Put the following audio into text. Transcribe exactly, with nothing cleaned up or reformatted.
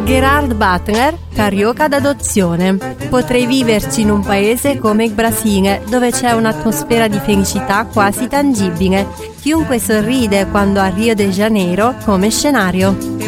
Gerard Butler, carioca d'adozione. Potrei viverci in un paese come il Brasile, dove c'è un'atmosfera di felicità quasi tangibile. Chiunque sorride quando ha Rio de Janeiro come scenario.